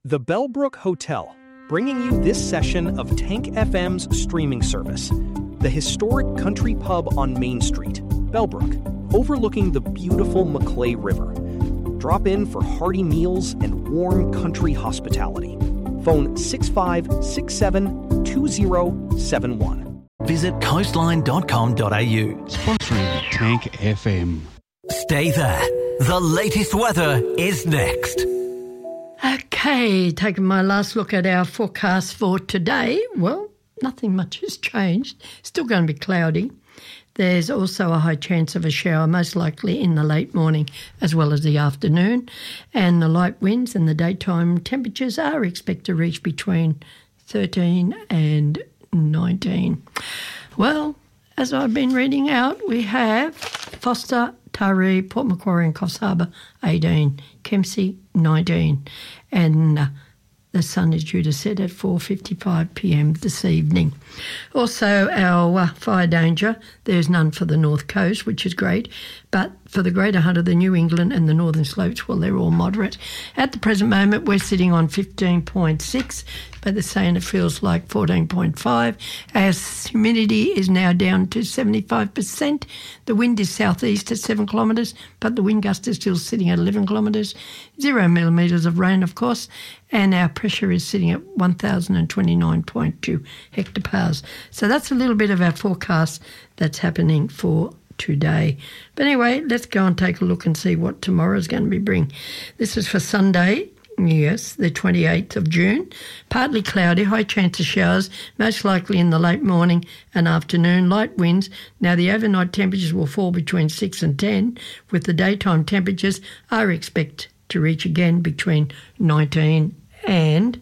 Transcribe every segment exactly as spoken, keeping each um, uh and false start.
The Bellbrook Hotel, bringing you this session of Tank F M's streaming service. The historic country pub on Main Street, Bellbrook, overlooking the beautiful Maclay River. Drop in for hearty meals and warm country hospitality. Phone six five six seven two zero seven one. Visit coastline dot com dot a u. Sponsoring Tank F M. Stay there. The latest weather is next. Okay, taking my last look at our forecast for today. Well, nothing much has changed. Still going to be cloudy. There's also a high chance of a shower, most likely in the late morning as well as the afternoon. And the light winds and the daytime temperatures are expected to reach between thirteen and nineteen. Well, as I've been reading out, we have Foster, Taree, Port Macquarie and Coffs Harbour, eighteen, Kempsey, nineteen. And uh, the sun is due to set at four fifty-five p m this evening. Also, our uh, fire danger, there's none for the North Coast, which is great, but for the Greater Hunter, the New England and the Northern Slopes, well, they're all moderate. At the present moment, we're sitting on fifteen point six, but they're saying it feels like fourteen point five. Our humidity is now down to seventy-five percent. The wind is southeast at seven kilometres, but the wind gust is still sitting at eleven kilometres. Zero millimetres of rain, of course, and our pressure is sitting at one thousand twenty-nine point two hectopascals. So that's a little bit of our forecast that's happening for today. But anyway, let's go and take a look and see what tomorrow's going to be bring. This is for Sunday, yes, the twenty-eighth of June. Partly cloudy, high chance of showers, most likely in the late morning and afternoon, light winds. Now the overnight temperatures will fall between six and ten, with the daytime temperatures are expected to reach again between nineteen and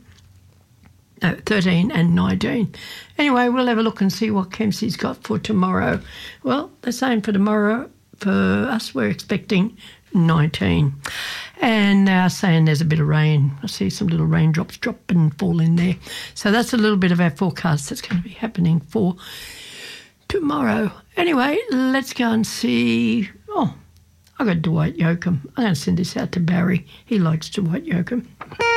No, thirteen and nineteen. Anyway, we'll have a look and see what Kempsey's got for tomorrow. Well, they're saying for tomorrow, for us, we're expecting nineteen. And they're saying there's a bit of rain. I see some little raindrops drop and fall in there. So that's a little bit of our forecast that's going to be happening for tomorrow. Anyway, let's go and see... Oh, I got Dwight Yoakam. I'm going to send this out to Barry. He likes Dwight Yoakam.